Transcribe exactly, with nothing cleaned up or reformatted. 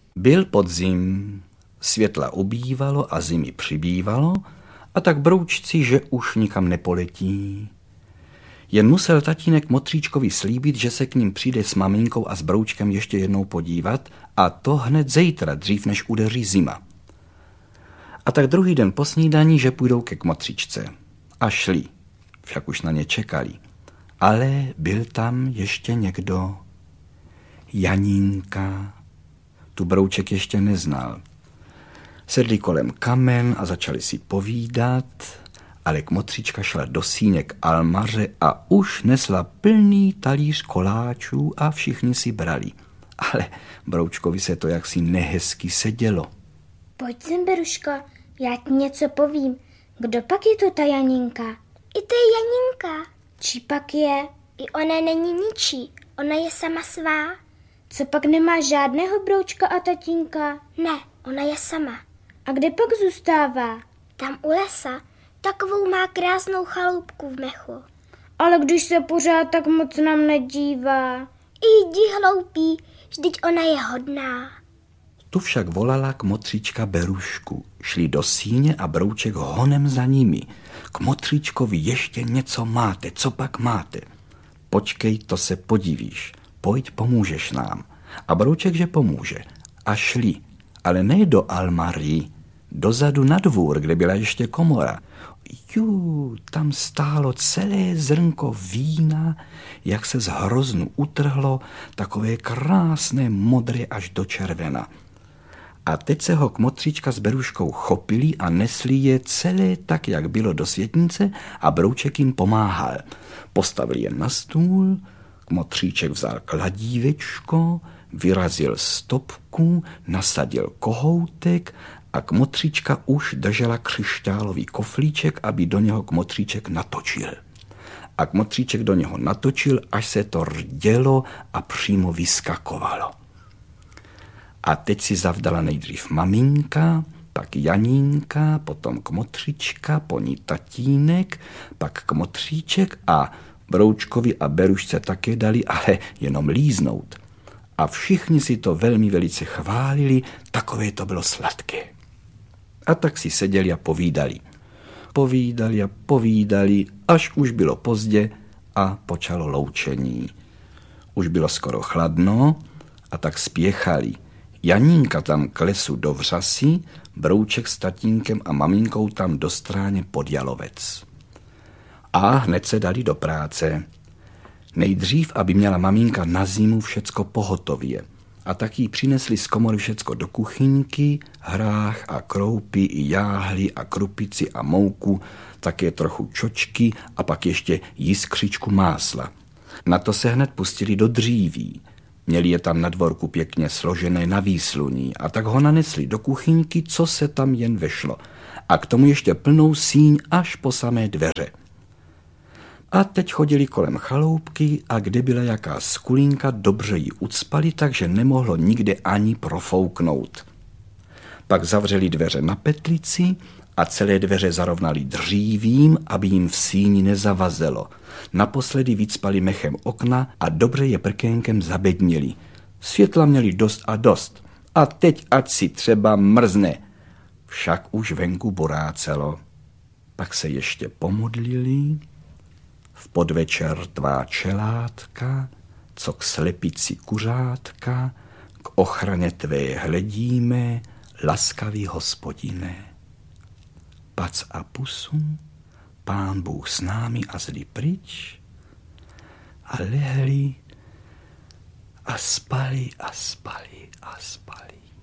Byl podzim, světla ubývalo a zimy přibývalo, a tak broučci, že už nikam nepoletí. Jen musel tatínek Motříčkovi slíbit, že se k ním přijde s maminkou a s broučkem ještě jednou podívat, a to hned zítra, dřív než udeří zima. A tak druhý den po snídani, že půjdou ke Kmotříčce. A šli, však už na ně čekali. Ale byl tam ještě někdo. Janínka. Tu brouček ještě neznal. Sedli kolem kamen a začali si povídat, ale Kmotříčka šla do síně k Almaře a už nesla plný talíř koláčů a všichni si brali. Ale broučkovi se to jaksi nehezky sedělo. Pojď sem, Beruško, já ti něco povím. Kdo pak je to ta Janínka? I to je Janínka. Čí pak je? I ona není ničí, ona je sama svá. Co pak nemá žádného broučka a tatínka? Ne, ona je sama. A kde pak zůstává? Tam u lesa. Takovou má krásnou chaloupku v mechu. Ale když se pořád tak moc nám nedívá. Jdi, hloupý, vždyť ona je hodná. Tu však volala Kmotříčka Berušku. Šli do síně a brouček honem za nimi. Kmotříčkovi, ještě něco máte, co pak máte? Počkej, to se podivíš. Pojď, pomůžeš nám. A brouček, že pomůže. A šli, ale ne do Almary, dozadu na dvůr, kde byla ještě komora. Jú, tam stálo celé zrnko vína, jak se z hroznu utrhlo, takové krásné modré až do červena. A teď se ho Kmotříčka s Beruškou chopili a nesli je celé tak, jak bylo do světnice, a brouček jim pomáhal. Postavili je na stůl, Kmotříček vzal kladívečko, vyrazil stopku, nasadil kohoutek a Kmotříčka už držela křišťálový koflíček, aby do něho Kmotříček natočil. A Kmotříček do něho natočil, až se to rdělo a přímo vyskakovalo. A teď si zavdala nejdřív maminka, pak Janínka, potom Kmotříčka, po ní tatínek, pak Kmotříček a broučkovi a Berušce také dali, ale jenom líznout. A všichni si to velmi velice chválili, takové to bylo sladké. A tak si seděli a povídali. Povídali a povídali, až už bylo pozdě a počalo loučení. Už bylo skoro chladno a tak spěchali. Janínka tam k lesu do Vřasy, brouček s tatínkem a maminkou tam do Stráně pod Jalovec. A hned se dali do práce. Nejdřív, aby měla maminka na zimu všecko pohotově. A tak jí přinesli z komory všecko do kuchyňky, hrách a kroupy i jáhly a krupici a mouku, také trochu čočky a pak ještě jiskřičku másla. Na to se hned pustili do dříví. Měli je tam na dvorku pěkně složené na výsluní a tak ho nanesli do kuchyňky, co se tam jen vešlo. A k tomu ještě plnou síň až po samé dveře. A teď chodili kolem chaloupky a kde byla jaká skulínka, dobře ji ucpali, takže nemohlo nikde ani profouknout. Pak zavřeli dveře na petlici a celé dveře zarovnali dřívím, aby jim v síni nezavazelo. Naposledy vycpali mechem okna a dobře je prkénkem zabednili. Světla měli dost a dost. A teď ať si třeba mrzne. Však už venku borácelo. Pak se ještě pomodlili. V podvečer tvá čelátka, co k slepici kuřátka, k ochraně tvé hledíme, laskavý Hospodine. Pac a pusu, Pán Bůh s námi a zli pryč, a lehli a spali a spali a spali.